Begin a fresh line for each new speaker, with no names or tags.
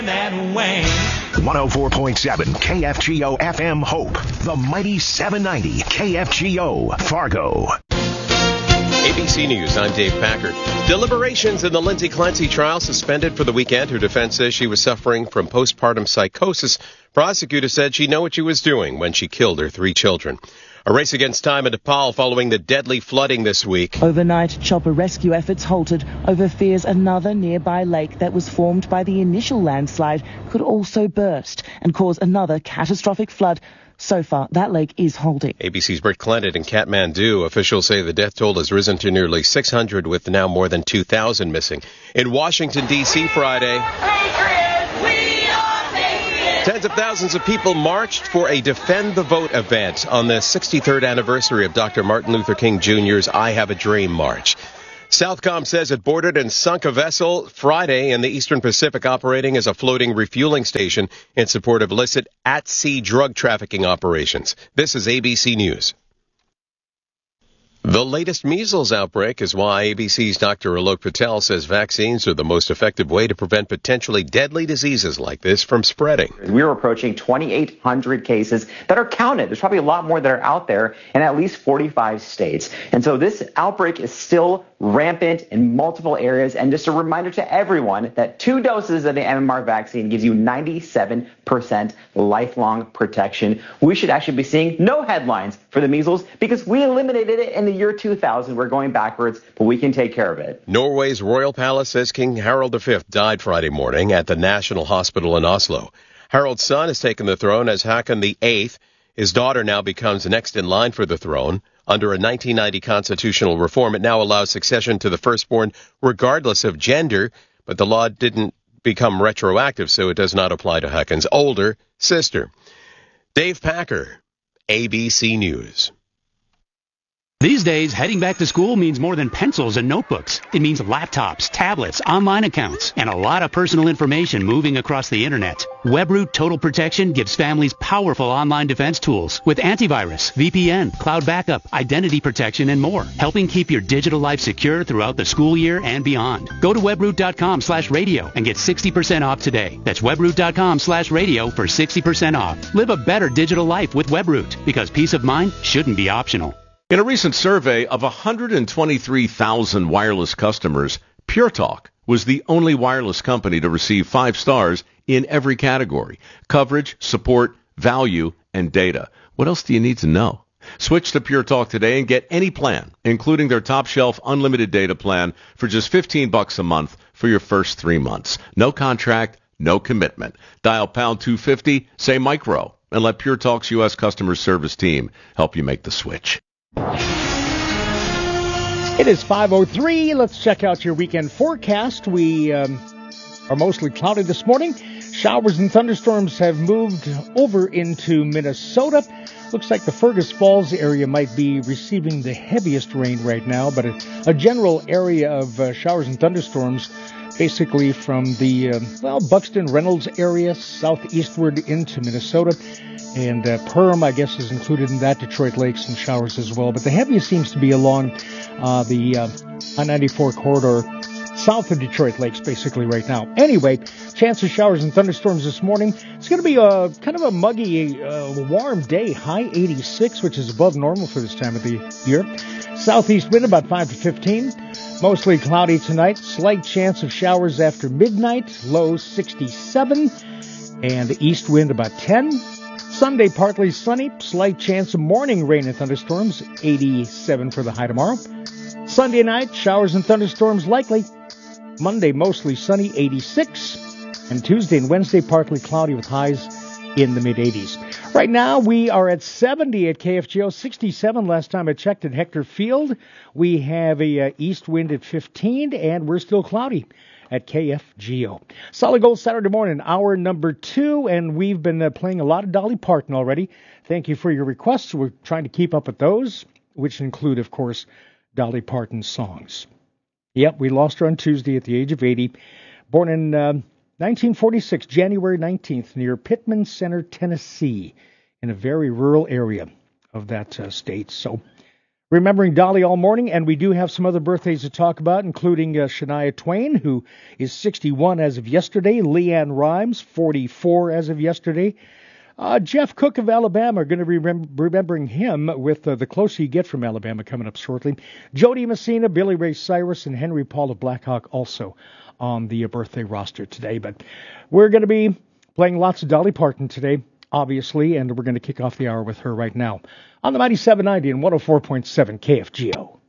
104.7 KFGO FM Hope, the mighty 790 KFGO Fargo.
ABC News, I'm Dave Packard. Deliberations in the Lindsay Clancy trial suspended for the weekend. Her defense says she was suffering from postpartum psychosis. Prosecutors said she knew what she was doing when she killed her 3 children. A race against time in Nepal following the deadly flooding this week.
Overnight, chopper rescue efforts halted over fears another nearby lake that was formed by the initial landslide could also burst and cause another catastrophic flood. So far, that lake is holding.
ABC's Britt Clennet in Kathmandu. Officials say the death toll has risen to nearly 600 with now more than 2,000 missing. In Washington, D.C. Friday, tens of thousands of people marched for a Defend the Vote event on the 63rd anniversary of Dr. Martin Luther King Jr.'s I Have a Dream March. Southcom says it boarded and sunk a vessel Friday in the Eastern Pacific operating as a floating refueling station in support of illicit at-sea drug trafficking operations. This is ABC News. The latest measles outbreak is why ABC's Dr. Alok Patel says vaccines are the most effective way to prevent potentially deadly diseases like this from spreading.
We're approaching 2,800 cases that are counted. There's probably a lot more that are out there in at least 45 states. And so this outbreak is still rampant in multiple areas. And just a reminder to everyone that 2 doses of the MMR vaccine gives you 97% lifelong protection. We should actually be seeing no headlines for the measles because we eliminated it in the year 2000. We're going backwards, but we can take care of it.
Norway's royal palace says King Harald V died Friday morning at the National Hospital in Oslo. Harald's son has taken the throne as Haakon VIII. His daughter now becomes next in line for the throne. Under a 1990 constitutional reform, it now allows succession to the firstborn regardless of gender, but the law didn't become retroactive, so it does not apply to Haakon's older sister. Dave Packer, ABC News.
These days, heading back to school means more than pencils and notebooks. It means laptops, tablets, online accounts, and a lot of personal information moving across the internet. WebRoot Total Protection gives families powerful online defense tools with antivirus, VPN, cloud backup, identity protection, and more, helping keep your digital life secure throughout the school year and beyond. Go to webroot.com/radio and get 60% off today. That's webroot.com/radio for 60% off. Live a better digital life with WebRoot, because peace of mind shouldn't be optional.
In a recent survey of 123,000 wireless customers, Pure Talk was the only wireless company to receive 5 stars in every category: coverage, support, value, and data. What else do you need to know? Switch to Pure Talk today and get any plan, including their top shelf unlimited data plan, for just $15 a month for your first 3 months. No contract, no commitment. Dial pound 250, say micro, and let Pure Talk's U.S. customer service team help you make the switch.
It is 5:03. Let's check out your weekend forecast. We are mostly cloudy this morning. Showers and thunderstorms have moved over into Minnesota. Looks like the Fergus Falls area might be receiving the heaviest rain right now, but a general area of showers and thunderstorms basically from the, Buxton, Reynolds area southeastward into Minnesota. And Perham, I guess, is included in that. Detroit Lake, some showers as well. But the heaviest seems to be along the I-94 corridor south of Detroit Lakes, basically right now. Anyway, chance of showers and thunderstorms this morning. It's going to be kind of a muggy, warm day. High 86, which is above normal for this time of the year. Southeast wind about 5 to 15. Mostly cloudy tonight. Slight chance of showers after midnight. Low 67. And east wind about 10. Sunday, partly sunny, slight chance of morning rain and thunderstorms, 87 for the high tomorrow. Sunday night, showers and thunderstorms likely. Monday, mostly sunny, 86. And Tuesday and Wednesday, partly cloudy with highs in the mid-80s. Right now, we are at 70 at KFGO, 67 last time I checked at Hector Field. We have a east wind at 15, and we're still cloudy at KFGO. Solid Gold Saturday morning, hour number 2, and we've been playing a lot of Dolly Parton already. Thank you for your requests. We're trying to keep up with those, which include, of course, Dolly Parton songs. Yep, we lost her on Tuesday at the age of 80. Born in 1946, January 19th, near Pittman Center, Tennessee, in a very rural area of that state. So remembering Dolly all morning, and we do have some other birthdays to talk about, including Shania Twain, who is 61 as of yesterday, Leanne Rimes, 44 as of yesterday. Jeff Cook of Alabama, going to be remembering him with The Closer You Get from Alabama coming up shortly. Jody Messina, Billy Ray Cyrus, and Henry Paul of Blackhawk also on the birthday roster today. But we're going to be playing lots of Dolly Parton today, obviously, and we're going to kick off the hour with her right now on the Mighty 790 and 104.7 KFGO.